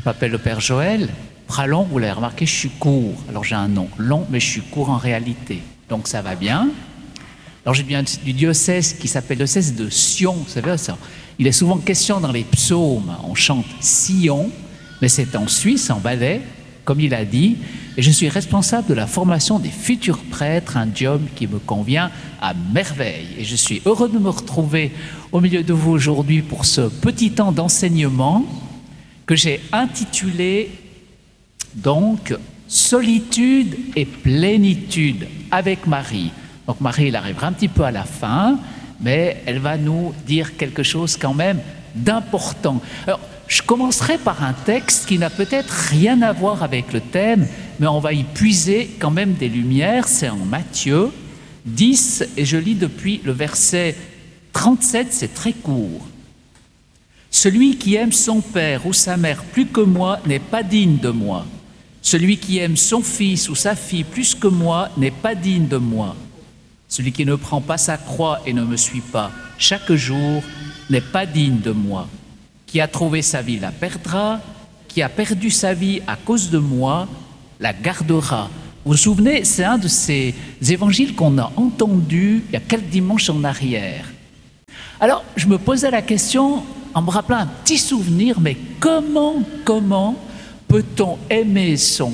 Je m'appelle le Père Joël. Pralong, vous l'avez remarqué, je suis court. Alors j'ai un nom long, mais je suis court en réalité. Donc ça va bien. Alors je viens du diocèse qui s'appelle le diocèse de Sion. Vous savez ça? Il est souvent question dans les psaumes. On chante Sion, mais c'est en Suisse, en Valais, comme il a dit. Et je suis responsable de la formation des futurs prêtres, un job qui me convient à merveille. Et je suis heureux de me retrouver au milieu de vous aujourd'hui pour ce petit temps d'enseignement que j'ai intitulé donc « Solitude et plénitude » avec Marie. Donc Marie, elle arrivera un petit peu à la fin, mais elle va nous dire quelque chose quand même d'important. Alors, je commencerai par un texte qui n'a peut-être rien à voir avec le thème, mais on va y puiser quand même des lumières. C'est en Matthieu 10, et je lis depuis le verset 37, c'est très court. « Celui qui aime son père ou sa mère plus que moi n'est pas digne de moi. Celui qui aime son fils ou sa fille plus que moi n'est pas digne de moi. Celui qui ne prend pas sa croix et ne me suit pas chaque jour n'est pas digne de moi. Qui a trouvé sa vie la perdra, qui a perdu sa vie à cause de moi la gardera. » Vous vous souvenez, c'est un de ces évangiles qu'on a entendu il y a quelques dimanches en arrière. Alors, je me posais la question en me rappelant un petit souvenir, mais comment peut-on aimer son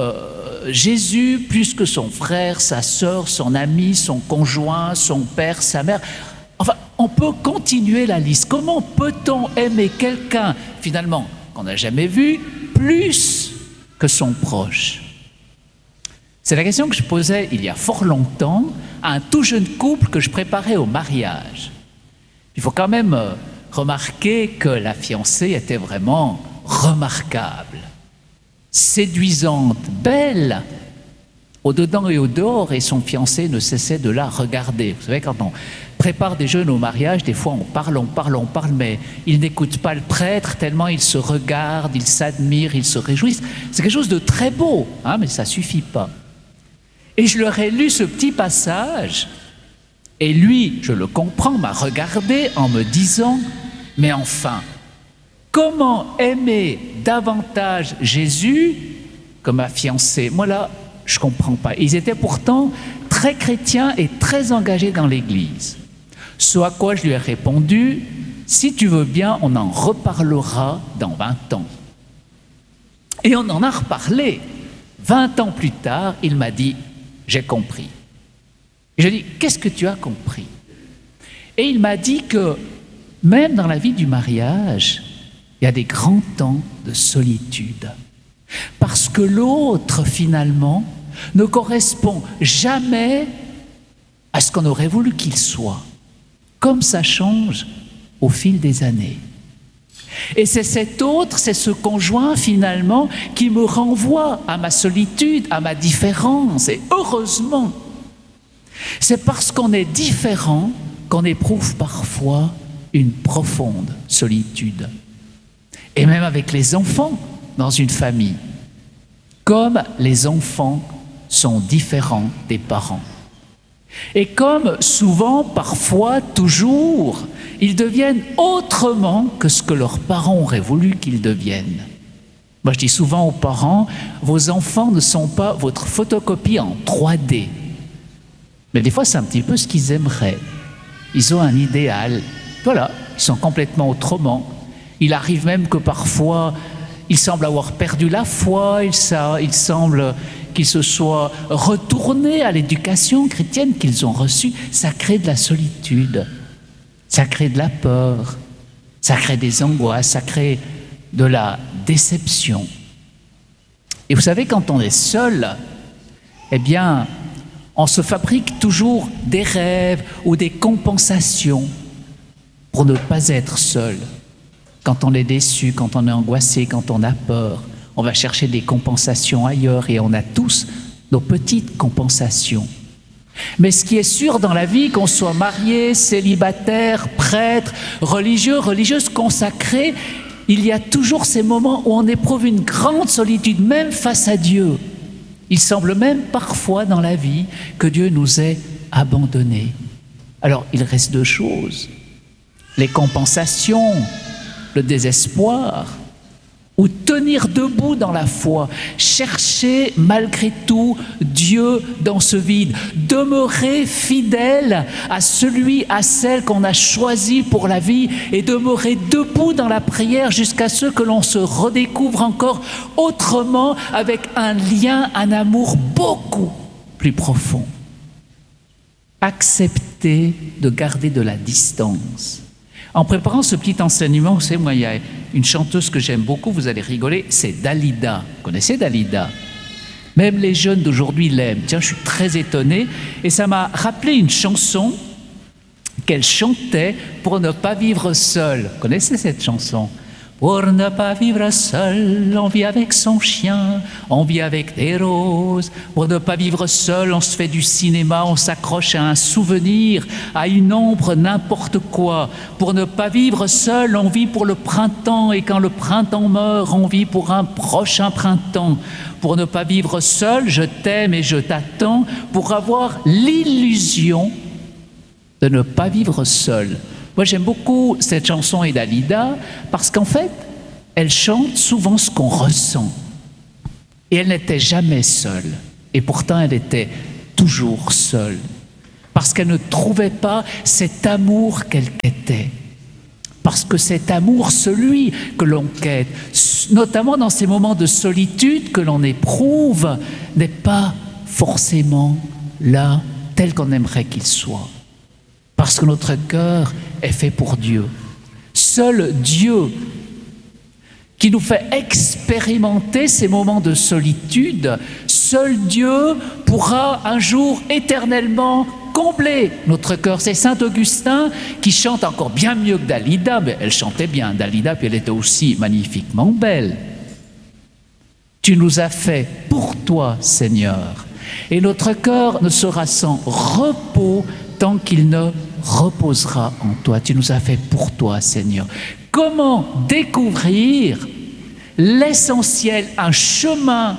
Jésus plus que son frère, sa sœur, son ami, son conjoint, son père, sa mère? Enfin, on peut continuer la liste. Comment peut-on aimer quelqu'un, finalement, qu'on n'a jamais vu, plus que son proche? C'est la question que je posais il y a fort longtemps à un tout jeune couple que je préparais au mariage. Il faut quand même remarquer que la fiancée était vraiment remarquable, séduisante, belle, au dedans et au dehors, et son fiancé ne cessait de la regarder. Vous savez, quand on prépare des jeunes au mariage, des fois on parle, mais ils n'écoutent pas le prêtre tellement ils se regardent, ils s'admirent, ils se réjouissent. C'est quelque chose de très beau, hein, mais ça ne suffit pas. Et je leur ai lu ce petit passage, et lui, je le comprends, m'a regardé en me disant « Mais enfin, comment aimer davantage Jésus que ma fiancée ?» Moi là, je ne comprends pas. Ils étaient pourtant très chrétiens et très engagés dans l'Église. Ce à quoi je lui ai répondu, si tu veux bien, on en reparlera dans 20 ans. Et on en a reparlé. 20 ans plus tard, il m'a dit, j'ai compris. Et je lui ai dit, qu'est-ce que tu as compris? Et il m'a dit que même dans la vie du mariage, il y a des grands temps de solitude. Parce que l'autre, finalement, ne correspond jamais à ce qu'on aurait voulu qu'il soit. Comme ça change au fil des années. Et c'est cet autre, c'est ce conjoint finalement qui me renvoie à ma solitude, à ma différence. Et heureusement, c'est parce qu'on est différent qu'on éprouve parfois une profonde solitude. Et même avec les enfants dans une famille, comme les enfants sont différents des parents. Et comme souvent, parfois, toujours, ils deviennent autrement que ce que leurs parents auraient voulu qu'ils deviennent. Moi, je dis souvent aux parents, vos enfants ne sont pas votre photocopie en 3D. Mais des fois, c'est un petit peu ce qu'ils aimeraient. Ils ont un idéal. Voilà, ils sont complètement autrement. Il arrive même que parfois, ils semblent avoir perdu la foi, il semble qu'ils se soient retournés à l'éducation chrétienne qu'ils ont reçue. Ça crée de la solitude, ça crée de la peur, ça crée des angoisses, ça crée de la déception. Et vous savez, quand on est seul, eh bien, on se fabrique toujours des rêves ou des compensations pour ne pas être seul. Quand on est déçu, quand on est angoissé, quand on a peur, on va chercher des compensations ailleurs et on a tous nos petites compensations. Mais ce qui est sûr dans la vie, qu'on soit marié, célibataire, prêtre, religieux, religieuse, consacré, il y a toujours ces moments où on éprouve une grande solitude, même face à Dieu. Il semble même parfois dans la vie que Dieu nous ait abandonnés. Alors, il reste deux choses. Les compensations, le désespoir, ou tenir tenir debout dans la foi, chercher malgré tout Dieu dans ce vide, demeurer fidèle à celui, à celle qu'on a choisi pour la vie et demeurer debout dans la prière jusqu'à ce que l'on se redécouvre encore autrement avec un lien, un amour beaucoup plus profond. Accepter de garder de la distance. En préparant ce petit enseignement, vous savez, moi, il y a une chanteuse que j'aime beaucoup, vous allez rigoler, c'est Dalida. Vous connaissez Dalida? Même les jeunes d'aujourd'hui l'aiment. Tiens, je suis très étonné. Et ça m'a rappelé une chanson qu'elle chantait pour ne pas vivre seule. Vous connaissez cette chanson? Pour ne pas vivre seul, on vit avec son chien, on vit avec des roses. Pour ne pas vivre seul, on se fait du cinéma, on s'accroche à un souvenir, à une ombre, n'importe quoi. Pour ne pas vivre seul, on vit pour le printemps, et quand le printemps meurt, on vit pour un prochain printemps. Pour ne pas vivre seul, je t'aime et je t'attends, pour avoir l'illusion de ne pas vivre seul. Moi, j'aime beaucoup cette chanson et Dalida parce qu'en fait, elle chante souvent ce qu'on ressent. Et elle n'était jamais seule. Et pourtant, elle était toujours seule. Parce qu'elle ne trouvait pas cet amour qu'elle quêtait. Parce que cet amour, celui que l'on quête, notamment dans ces moments de solitude que l'on éprouve, n'est pas forcément là tel qu'on aimerait qu'il soit. Parce que notre cœur est fait pour Dieu. Seul Dieu, qui nous fait expérimenter ces moments de solitude, seul Dieu pourra un jour éternellement combler notre cœur. C'est Saint Augustin qui chante encore bien mieux que Dalida, mais elle chantait bien, Dalida, puis elle était aussi magnifiquement belle. Tu nous as fait pour toi, Seigneur, et notre cœur ne sera sans repos tant qu'il ne reposera en toi. Tu nous as fait pour toi, Seigneur. Comment découvrir l'essentiel, un chemin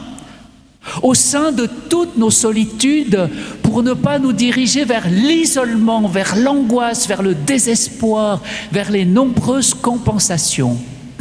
au sein de toutes nos solitudes pour ne pas nous diriger vers l'isolement, vers l'angoisse, vers le désespoir, vers les nombreuses compensations.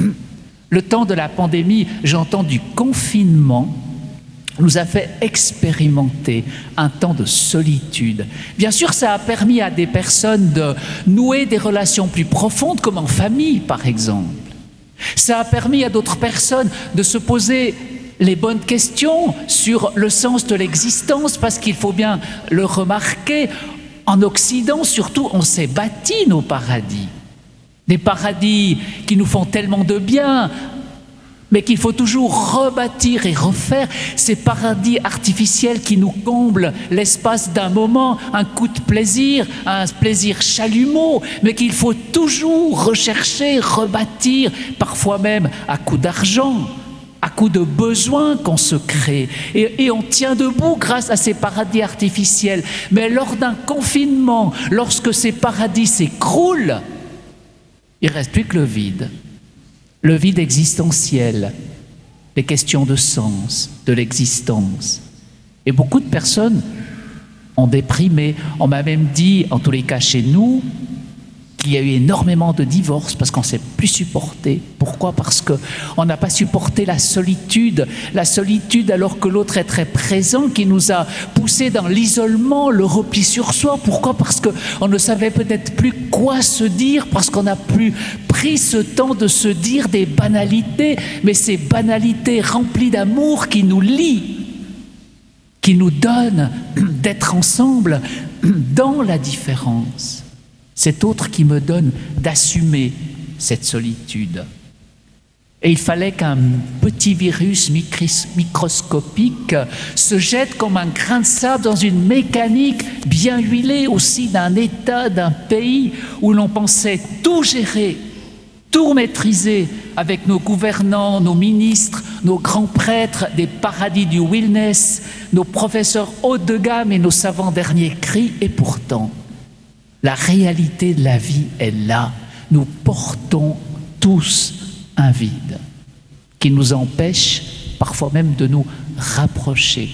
Le temps de la pandémie, j'entends du confinement, nous a fait expérimenter un temps de solitude. Bien sûr, ça a permis à des personnes de nouer des relations plus profondes, comme en famille, par exemple. Ça a permis à d'autres personnes de se poser les bonnes questions sur le sens de l'existence, parce qu'il faut bien le remarquer, en Occident, surtout, on s'est bâti nos paradis. Des paradis qui nous font tellement de bien, mais qu'il faut toujours rebâtir et refaire, ces paradis artificiels qui nous comblent l'espace d'un moment, un coup de plaisir, un plaisir chalumeau, mais qu'il faut toujours rechercher, rebâtir, parfois même à coup d'argent, à coup de besoins qu'on se crée. Et on tient debout grâce à ces paradis artificiels. Mais lors d'un confinement, lorsque ces paradis s'écroulent, il ne reste plus que le vide existentiel, les questions de sens, de l'existence. Et beaucoup de personnes ont déprimé. On m'a même dit, en tous les cas chez nous, qu'il y a eu énormément de divorces parce qu'on ne s'est plus supporté. Pourquoi? Parce qu'on n'a pas supporté la solitude alors que l'autre est très présent, qui nous a poussés dans l'isolement, le repli sur soi. Pourquoi? Parce qu'on ne savait peut-être plus quoi se dire, parce qu'on n'a plus pris ce temps de se dire des banalités, mais ces banalités remplies d'amour qui nous lient, qui nous donnent d'être ensemble dans la différence. Cet autre qui me donne d'assumer cette solitude. Et il fallait qu'un petit virus microscopique se jette comme un grain de sable dans une mécanique bien huilée aussi d'un État, d'un pays où l'on pensait tout gérer, tout maîtriser avec nos gouvernants, nos ministres, nos grands prêtres des paradis du wellness, nos professeurs haut de gamme et nos savants dernier cri. Et pourtant, la réalité de la vie est là. Nous portons tous un vide qui nous empêche parfois même de nous rapprocher.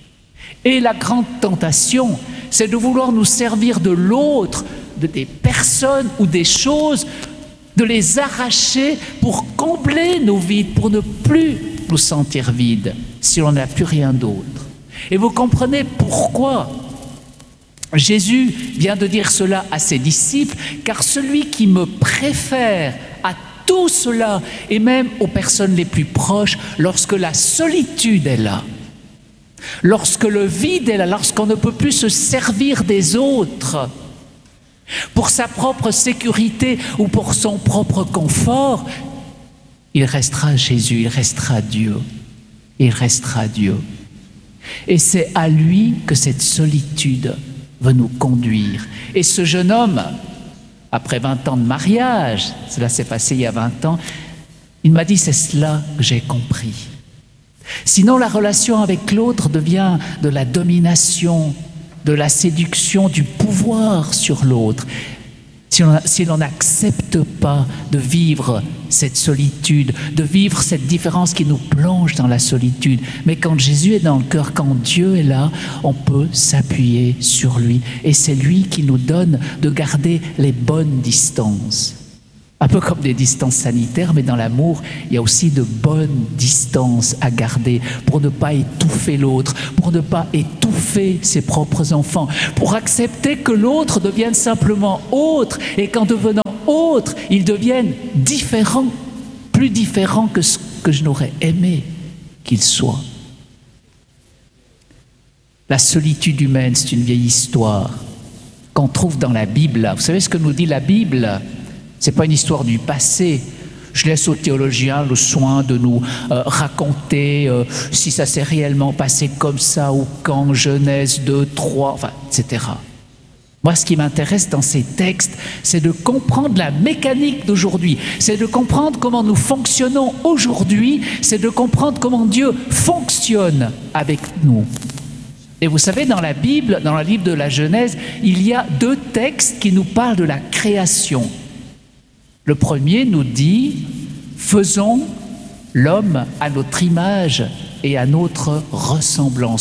Et la grande tentation, c'est de vouloir nous servir de l'autre, des personnes ou des choses de les arracher pour combler nos vides, pour ne plus nous sentir vides si on n'a plus rien d'autre. Et vous comprenez pourquoi Jésus vient de dire cela à ses disciples, car celui qui me préfère à tout cela, et même aux personnes les plus proches, lorsque la solitude est là, lorsque le vide est là, lorsqu'on ne peut plus se servir des autres, pour sa propre sécurité ou pour son propre confort, il restera Jésus, il restera Dieu, il restera Dieu. Et c'est à lui que cette solitude veut nous conduire. Et ce jeune homme, après 20 ans de mariage, cela s'est passé il y a 20 ans, il m'a dit, c'est cela que j'ai compris. Sinon, la relation avec l'autre devient de la domination, de la séduction, du pouvoir sur l'autre. Si l'on n'accepte pas de vivre cette solitude, de vivre cette différence qui nous plonge dans la solitude, mais quand Jésus est dans le cœur, quand Dieu est là, on peut s'appuyer sur lui. Et c'est lui qui nous donne de garder les bonnes distances. Un peu comme des distances sanitaires, mais dans l'amour, il y a aussi de bonnes distances à garder pour ne pas étouffer l'autre, pour ne pas étouffer ses propres enfants, pour accepter que l'autre devienne simplement autre et qu'en devenant autre, il devienne différent, plus différent que ce que je n'aurais aimé qu'il soit. La solitude humaine, c'est une vieille histoire qu'on trouve dans la Bible. Vous savez ce que nous dit la Bible ? Ce n'est pas une histoire du passé. Je laisse aux théologiens le soin de nous raconter si ça s'est réellement passé comme ça ou quand, Genèse 2, 3, enfin, etc. Moi, ce qui m'intéresse dans ces textes, c'est de comprendre la mécanique d'aujourd'hui, c'est de comprendre comment nous fonctionnons aujourd'hui, c'est de comprendre comment Dieu fonctionne avec nous. Et vous savez, dans la Bible, dans le livre de la Genèse, il y a 2 textes qui nous parlent de la création. Le premier nous dit « Faisons l'homme à notre image et à notre ressemblance ».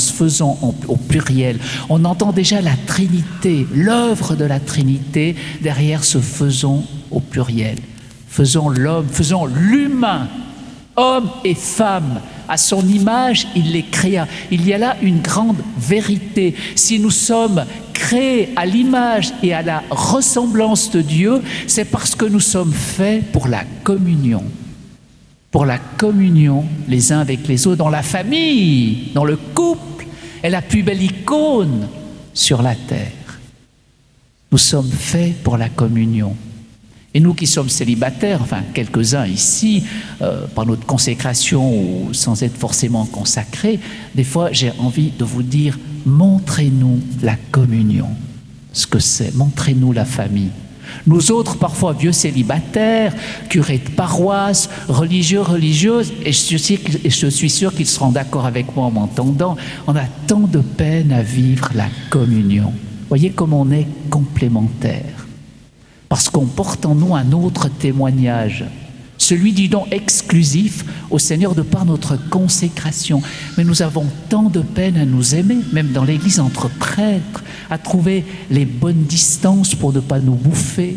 Faisons au pluriel. On entend déjà la Trinité, l'œuvre de la Trinité derrière ce « faisons » au pluriel. Faisons l'homme, faisons l'humain, homme et femme. À son image, il les créa. Il y a là une grande vérité. Si nous sommes créés à l'image et à la ressemblance de Dieu, c'est parce que nous sommes faits pour la communion. Pour la communion les uns avec les autres, dans la famille, dans le couple, est la plus belle icône sur la terre. Nous sommes faits pour la communion. Et nous qui sommes célibataires, enfin quelques-uns ici, par notre consécration ou sans être forcément consacrés, des fois j'ai envie de vous dire, montrez-nous la communion, ce que c'est, montrez-nous la famille. Nous autres, parfois vieux célibataires, curés de paroisse, religieux, religieuses, et je suis sûr qu'ils seront d'accord avec moi en m'entendant, on a tant de peine à vivre la communion. Voyez comme on est complémentaires. Parce qu'on porte en nous un autre témoignage, celui du don exclusif au Seigneur de par notre consécration. Mais nous avons tant de peine à nous aimer, même dans l'Église entre prêtres, à trouver les bonnes distances pour ne pas nous bouffer,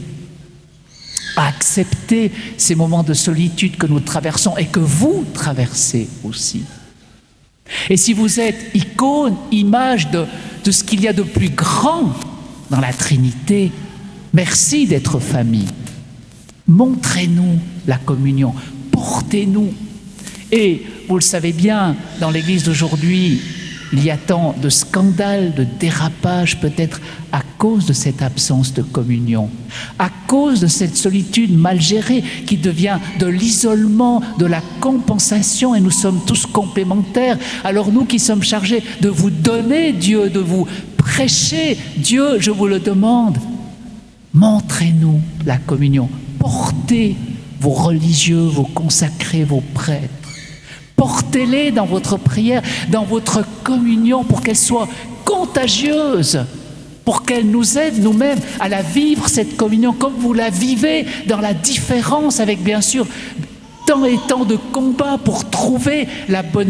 à accepter ces moments de solitude que nous traversons et que vous traversez aussi. Et si vous êtes icône, image de ce qu'il y a de plus grand dans la Trinité, merci d'être famille. Montrez-nous la communion, portez-nous. Et vous le savez bien, dans l'Église d'aujourd'hui, il y a tant de scandales, de dérapages, peut-être à cause de cette absence de communion, à cause de cette solitude mal gérée qui devient de l'isolement, de la compensation, et nous sommes tous complémentaires. Alors nous qui sommes chargés de vous donner Dieu, de vous prêcher Dieu, je vous le demande, montrez-nous la communion. Portez vos religieux, vos consacrés, vos prêtres. Portez-les dans votre prière, dans votre communion, pour qu'elle soit contagieuse, pour qu'elle nous aide nous-mêmes à la vivre, cette communion, comme vous la vivez, dans la différence, avec bien sûr tant et tant de combats pour trouver la bonne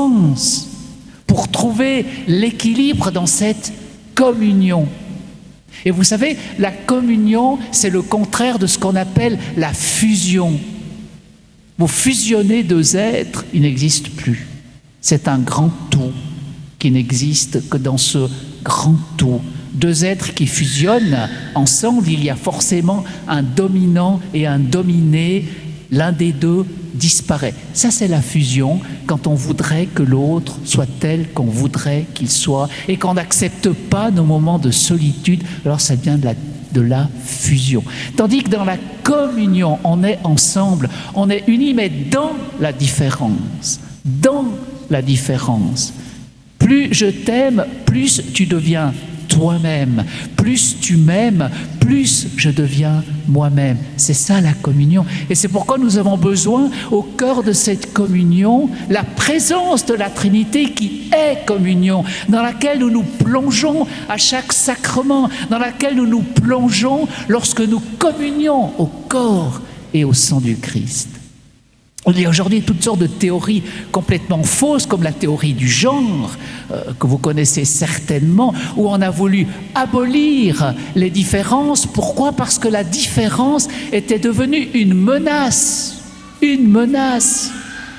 distance, pour trouver l'équilibre dans cette communion. Et vous savez, la communion, c'est le contraire de ce qu'on appelle la fusion. Vous fusionnez deux êtres, ils n'existent plus. C'est un grand tout qui n'existe que dans ce grand tout. Deux êtres qui fusionnent ensemble, il y a forcément un dominant et un dominé. L'un des deux disparaît. Ça, c'est la fusion, quand on voudrait que l'autre soit tel qu'on voudrait qu'il soit et qu'on n'accepte pas nos moments de solitude, alors ça devient de la fusion. Tandis que dans la communion, on est ensemble, on est unis, mais dans la différence. Dans la différence. Plus je t'aime, plus tu deviens toi-même. Plus tu m'aimes, plus je deviens moi-même. C'est ça la communion. Et c'est pourquoi nous avons besoin, au cœur de cette communion, la présence de la Trinité qui est communion, dans laquelle nous nous plongeons à chaque sacrement, dans laquelle nous nous plongeons lorsque nous communions au corps et au sang du Christ. Il y a aujourd'hui toutes sortes de théories complètement fausses, comme la théorie du genre, que vous connaissez certainement, où on a voulu abolir les différences. Pourquoi? Parce que la différence était devenue une menace. Une menace.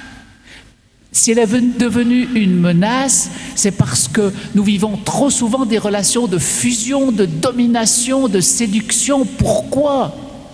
Si elle est devenue une menace, c'est parce que nous vivons trop souvent des relations de fusion, de domination, de séduction. Pourquoi?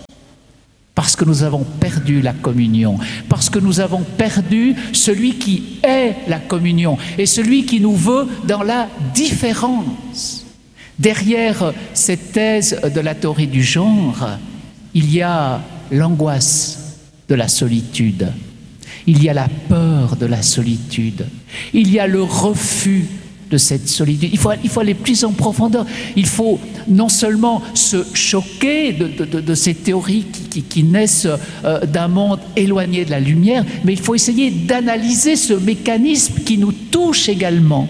Parce que nous avons perdu la communion, parce que nous avons perdu celui qui est la communion et celui qui nous veut dans la différence. Derrière cette thèse de la théorie du genre, il y a l'angoisse de la solitude, il y a la peur de la solitude, il y a le refus de cette solitude. Il faut aller plus en profondeur. Il faut non seulement se choquer de ces théories qui naissent d'un monde éloigné de la lumière, mais il faut essayer d'analyser ce mécanisme qui nous touche également.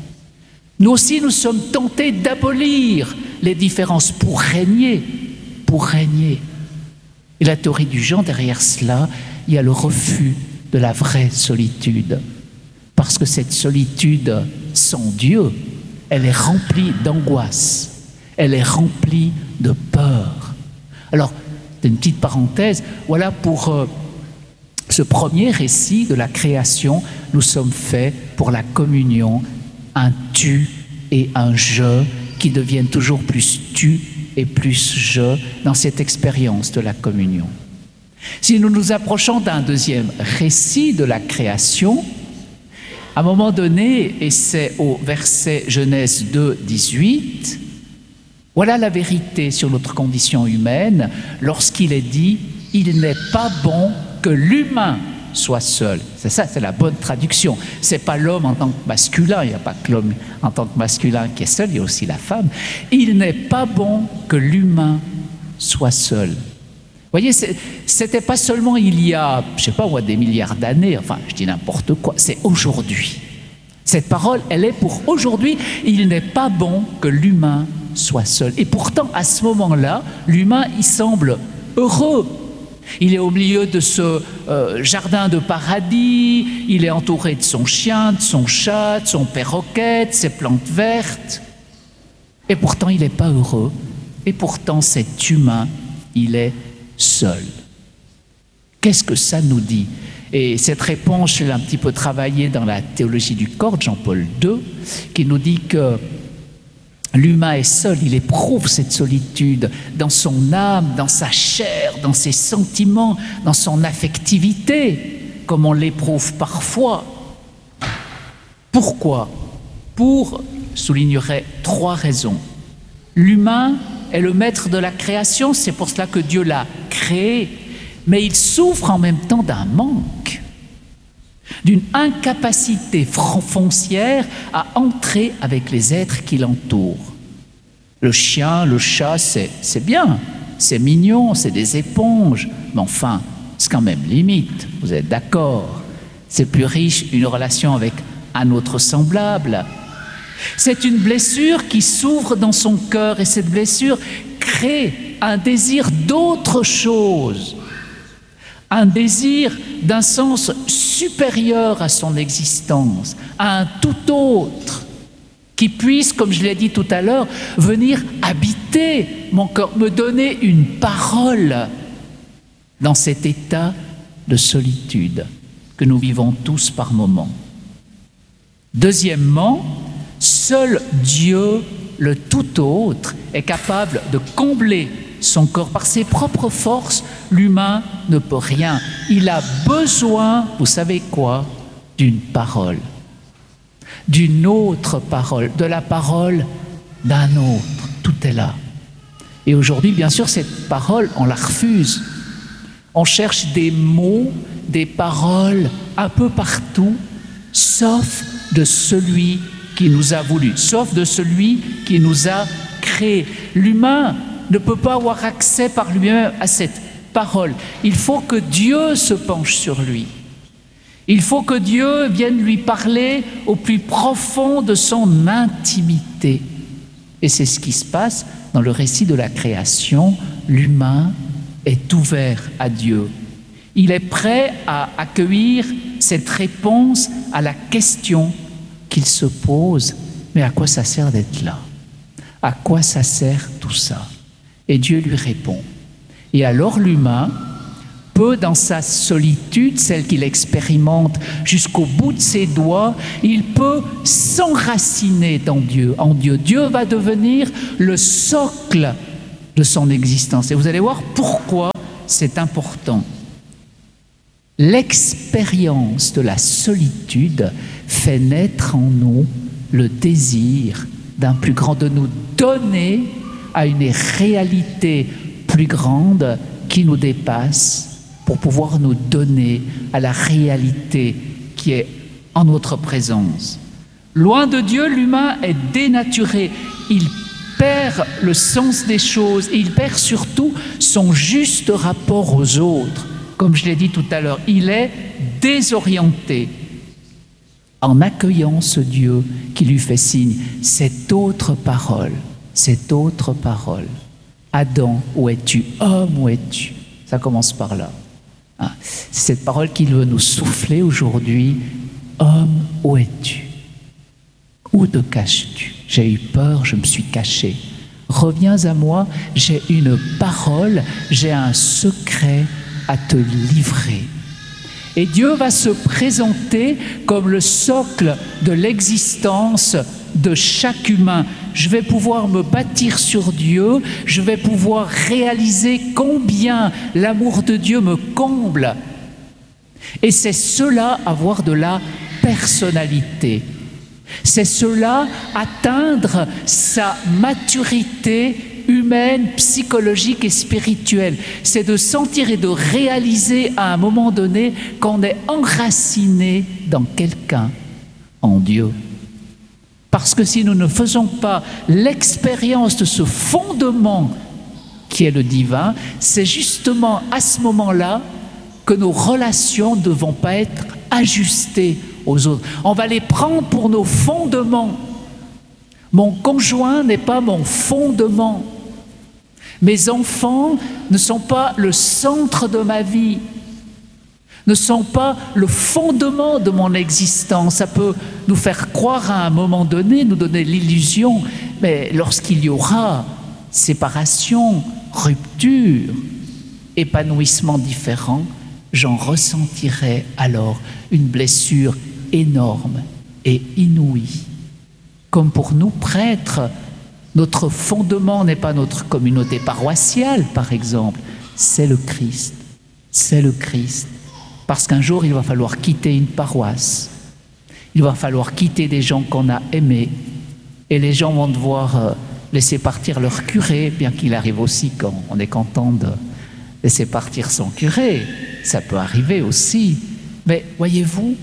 Nous aussi, nous sommes tentés d'abolir les différences pour régner, pour régner. Et la théorie du genre, derrière cela, il y a le refus de la vraie solitude. Parce que cette solitude sans Dieu, elle est remplie d'angoisse, elle est remplie de peur. Alors, c'est une petite parenthèse, voilà pour ce premier récit de la création, nous sommes faits pour la communion, un tu et un je qui deviennent toujours plus tu et plus je dans cette expérience de la communion. Si nous nous approchons d'un deuxième récit de la création, à un moment donné, et c'est au verset Genèse 2, 18, voilà la vérité sur notre condition humaine lorsqu'il est dit « Il n'est pas bon que l'humain soit seul ». C'est ça, c'est la bonne traduction. Ce n'est pas l'homme en tant que masculin, il n'y a pas que l'homme en tant que masculin qui est seul, il y a aussi la femme. « Il n'est pas bon que l'humain soit seul ». Vous voyez, c'était pas seulement il y a, je sais pas moi, des milliards d'années, enfin, je dis n'importe quoi, c'est aujourd'hui. Cette parole, elle est pour aujourd'hui. Il n'est pas bon que l'humain soit seul. Et pourtant, à ce moment-là, l'humain, il semble heureux. Il est au milieu de ce jardin de paradis, il est entouré de son chien, de son chat, de son perroquet, de ses plantes vertes. Et pourtant, il n'est pas heureux. Et pourtant, cet humain, il est seul. Qu'est-ce que ça nous dit? Et cette réponse, je l'ai un petit peu travaillée dans la théologie du corps de Jean-Paul II, qui nous dit que l'humain est seul, il éprouve cette solitude dans son âme, dans sa chair, dans ses sentiments, dans son affectivité, comme on l'éprouve parfois. Pourquoi? Pour, soulignerait, 3 raisons. L'humain est le maître de la création, c'est pour cela que Dieu l'a créé, mais il souffre en même temps d'un manque, d'une incapacité foncière à entrer avec les êtres qui l'entourent. Le chien, le chat, c'est bien, c'est mignon, c'est des éponges, mais enfin, c'est quand même limite, vous êtes d'accord? C'est plus riche une relation avec un autre semblable. C'est une blessure qui s'ouvre dans son cœur et cette blessure crée un désir d'autre chose, un désir d'un sens supérieur à son existence, à un tout autre qui puisse, comme je l'ai dit tout à l'heure, venir habiter quitter mon corps, me donner une parole dans cet état de solitude que nous vivons tous par moments. Deuxièmement, seul Dieu, le tout autre, est capable de combler son corps par ses propres forces. L'humain ne peut rien. Il a besoin, vous savez quoi, d'une parole, d'une autre parole, de la parole d'un autre. Tout est là. Et aujourd'hui, bien sûr, cette parole, on la refuse. On cherche des mots, des paroles un peu partout, sauf de celui qui nous a voulu, sauf de celui qui nous a créés. L'humain ne peut pas avoir accès par lui-même à cette parole. Il faut que Dieu se penche sur lui. Il faut que Dieu vienne lui parler au plus profond de son intimité. Et c'est ce qui se passe dans le récit de la création. L'humain est ouvert à Dieu. Il est prêt à accueillir cette réponse à la question qu'il se pose. Mais à quoi ça sert d'être là? À quoi ça sert tout ça? Et Dieu lui répond. Et alors l'humain peut, dans sa solitude, celle qu'il expérimente jusqu'au bout de ses doigts, il peut s'enraciner dans Dieu, en Dieu. Dieu va devenir le socle de son existence. Et vous allez voir pourquoi c'est important. L'expérience de la solitude fait naître en nous le désir d'un plus grand, de nous donner à une réalité plus grande qui nous dépasse, pour pouvoir nous donner à la réalité qui est en notre présence. Loin de Dieu, l'humain est dénaturé. Il perd le sens des choses et il perd surtout son juste rapport aux autres. Comme je l'ai dit tout à l'heure, il est désorienté. En accueillant ce Dieu qui lui fait signe, cette autre parole, Adam, où es-tu? Homme, où es-tu? Ça commence par là. C'est cette parole qu'il veut nous souffler aujourd'hui. Homme, où es-tu? Où te caches-tu? J'ai eu peur, je me suis caché. Reviens à moi, j'ai une parole, j'ai un secret à te livrer. Et Dieu va se présenter comme le socle de l'existence de chaque humain. Je vais pouvoir me bâtir sur Dieu, je vais pouvoir réaliser combien l'amour de Dieu me comble. Et c'est cela, avoir de la personnalité. C'est cela, atteindre sa maturité humaine, psychologique et spirituelle. C'est de sentir et de réaliser à un moment donné qu'on est enraciné dans quelqu'un, en Dieu. Parce que si nous ne faisons pas l'expérience de ce fondement qui est le divin, c'est justement à ce moment-là que nos relations ne vont pas être ajustées aux autres. On va les prendre pour nos fondements. Mon conjoint n'est pas mon fondement. Mes enfants ne sont pas le centre de ma vie, ne sont pas le fondement de mon existence. Ça peut nous faire croire à un moment donné, nous donner l'illusion, mais lorsqu'il y aura séparation, rupture, épanouissement différent, j'en ressentirai alors une blessure énorme et inouïe. Comme pour nous, prêtres, notre fondement n'est pas notre communauté paroissiale, par exemple, c'est le Christ. C'est le Christ. Parce qu'un jour, il va falloir quitter une paroisse. Il va falloir quitter des gens qu'on a aimés. Et les gens vont devoir laisser partir leur curé, bien qu'il arrive aussi quand on est content de laisser partir son curé. Ça peut arriver aussi. Mais voyez-vous,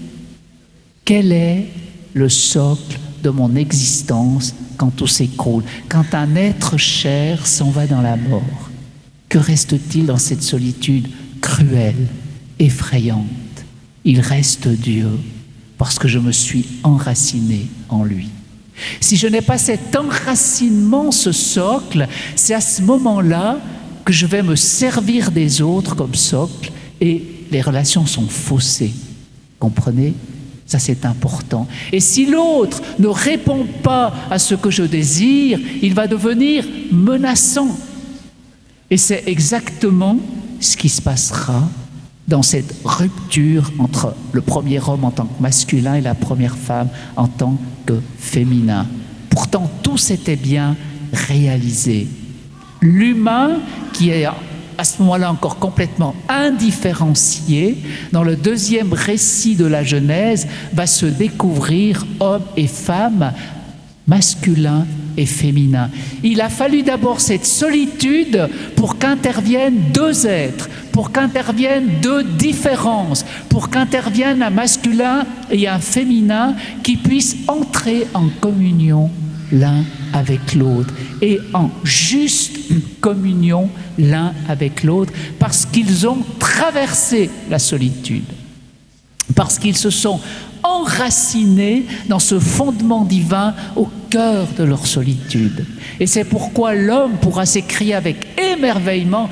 quel est le socle de mon existence quand tout s'écroule, quand un être cher s'en va dans la mort? Que reste-t-il dans cette solitude cruelle, effrayante? Il reste Dieu, parce que je me suis enraciné en lui. Si je n'ai pas cet enracinement, ce socle, c'est à ce moment-là que je vais me servir des autres comme socle et les relations sont faussées. Comprenez? Ça, c'est important. Et si l'autre ne répond pas à ce que je désire, il va devenir menaçant. Et c'est exactement ce qui se passera dans cette rupture entre le premier homme en tant que masculin et la première femme en tant que féminin. Pourtant, tout s'était bien réalisé. L'humain, qui est à ce moment-là encore complètement indifférencié, dans le deuxième récit de la Genèse, va se découvrir homme et femme, masculin et féminin. Il a fallu d'abord cette solitude pour qu'interviennent deux êtres, pour qu'interviennent deux différences, pour qu'intervienne un masculin et un féminin qui puissent entrer en communion l'un avec l'autre et en juste communion l'un avec l'autre parce qu'ils ont traversé la solitude, parce qu'ils se sont enracinés dans ce fondement divin au cœur de leur solitude. Et c'est pourquoi l'homme pourra s'écrier avec émerveillement: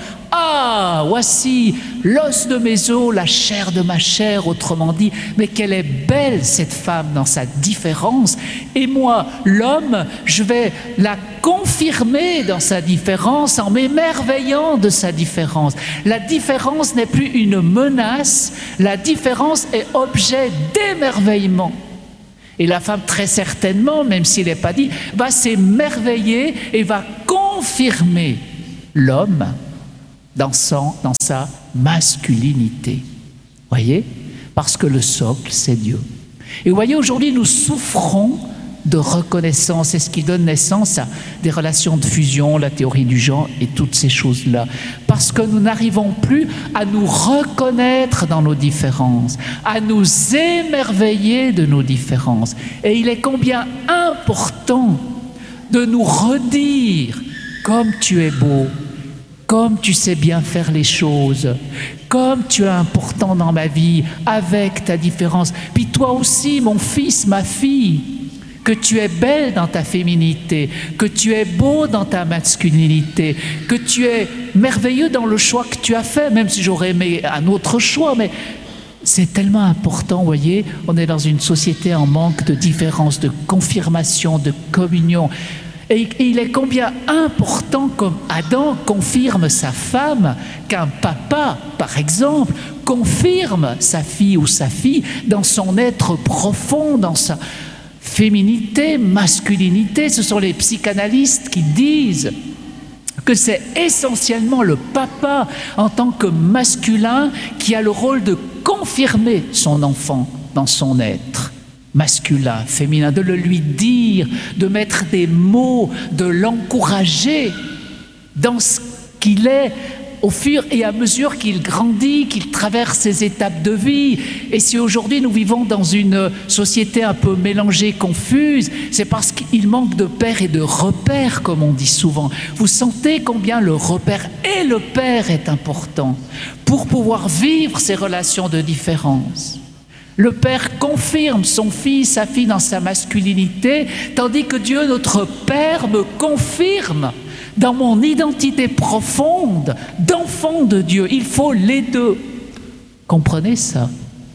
ah, voici l'os de mes os, la chair de ma chair, autrement dit, mais qu'elle est belle cette femme dans sa différence, et moi, l'homme, je vais la confirmer dans sa différence en m'émerveillant de sa différence. La différence n'est plus une menace, la différence est objet d'émerveillement. Et la femme, très certainement, même s'il n'est pas dit, va s'émerveiller et va confirmer l'homme dans sa masculinité. Voyez? Parce que le socle, c'est Dieu. Et vous voyez, aujourd'hui, nous souffrons de reconnaissance. C'est ce qui donne naissance à des relations de fusion, la théorie du genre et toutes ces choses-là. Parce que nous n'arrivons plus à nous reconnaître dans nos différences, à nous émerveiller de nos différences. Et il est combien important de nous redire: comme tu es beau, comme tu sais bien faire les choses, comme tu es important dans ma vie, avec ta différence. Puis toi aussi, mon fils, ma fille, que tu es belle dans ta féminité, que tu es beau dans ta masculinité, que tu es merveilleux dans le choix que tu as fait, même si j'aurais aimé un autre choix, mais c'est tellement important, vous voyez, on est dans une société en manque de différence, de confirmation, de communion. Et il est combien important, comme Adam confirme sa femme, qu'un papa, par exemple, confirme sa fille ou sa fille dans son être profond, dans sa féminité, masculinité. Ce sont les psychanalystes qui disent que c'est essentiellement le papa en tant que masculin qui a le rôle de confirmer son enfant dans son être masculin, féminin, de le lui dire, de mettre des mots, de l'encourager dans ce qu'il est au fur et à mesure qu'il grandit, qu'il traverse ses étapes de vie. Et si aujourd'hui nous vivons dans une société un peu mélangée, confuse, c'est parce qu'il manque de père et de repère, comme on dit souvent. Vous sentez combien le repère et le père est important pour pouvoir vivre ces relations de différence. Le père confirme son fils, sa fille dans sa masculinité, tandis que Dieu, notre Père, me confirme dans mon identité profonde d'enfant de Dieu. Il faut les deux. Comprenez ça?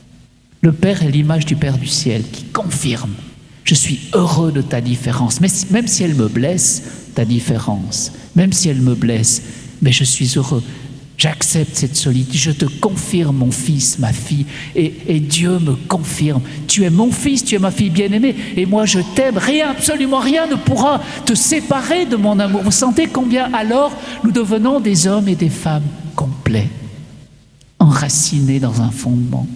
Le Père est l'image du Père du ciel qui confirme: je suis heureux de ta différence, mais même si elle me blesse, ta différence, même si elle me blesse, mais je suis heureux. J'accepte cette solitude, je te confirme, mon fils, ma fille, et Dieu me confirme: tu es mon fils, tu es ma fille bien-aimée, et moi je t'aime, rien, absolument rien ne pourra te séparer de mon amour. Vous sentez combien alors nous devenons des hommes et des femmes complets, enracinés dans un fondement,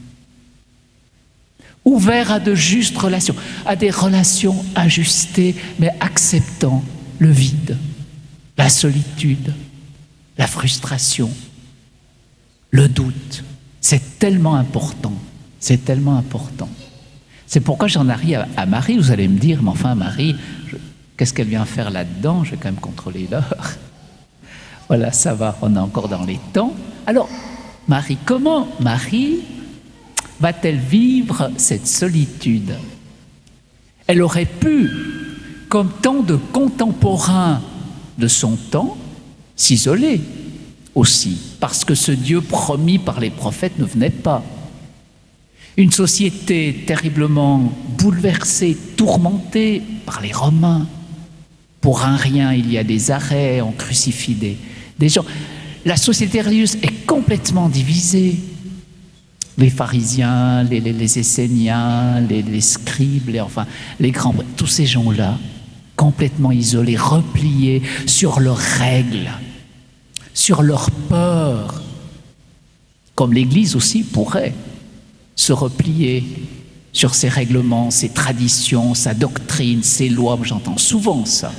ouverts à de justes relations, à des relations ajustées, mais acceptant le vide, la solitude, la frustration, le doute. C'est tellement important. C'est tellement important. C'est pourquoi j'en arrive à Marie. Vous allez me dire: mais enfin Marie, qu'est-ce qu'elle vient faire là-dedans? Je vais quand même contrôler l'heure. Voilà, ça va, on est encore dans les temps. Alors, Marie, comment Marie va-t-elle vivre cette solitude? Elle aurait pu, comme tant de contemporains de son temps, s'isoler aussi, parce que ce Dieu promis par les prophètes ne venait pas. Une société terriblement bouleversée, tourmentée par les Romains. Pour un rien, il y a des arrêts, on crucifie des gens. La société religieuse est complètement divisée. Les pharisiens, les esséniens, les scribes, les grands, tous ces gens-là, complètement isolés, repliés sur leurs règles, sur leurs peurs, comme l'Église aussi pourrait se replier sur ses règlements, ses traditions, sa doctrine, ses lois. J'entends souvent ça.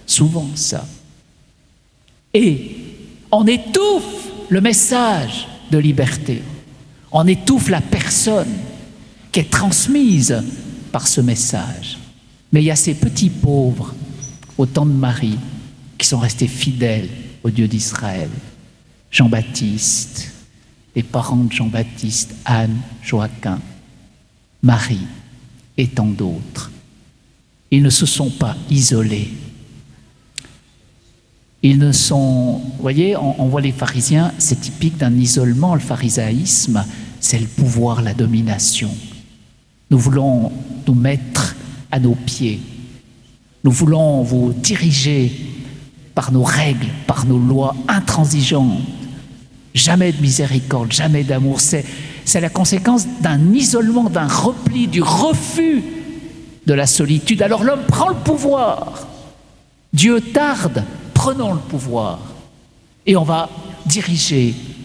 Et on étouffe le message de liberté. On étouffe la personne qui est transmise par ce message. Mais il y a ces petits pauvres, au temps de Marie, qui sont restés fidèles au Dieu d'Israël. Jean-Baptiste, les parents de Jean-Baptiste, Anne, Joachim, Marie et tant d'autres. Ils ne se sont pas isolés. Ils ne sont... Vous voyez, on voit les pharisiens, c'est typique d'un isolement. Le pharisaïsme, c'est le pouvoir, la domination. Nous voulons nous mettre à nos pieds. Nous voulons vous diriger par nos règles, par nos lois intransigeantes. Jamais de miséricorde, jamais d'amour. C'est la conséquence d'un isolement, d'un repli, du refus de la solitude. Alors l'homme prend le pouvoir. Dieu tarde, prenons le pouvoir. Et on va diriger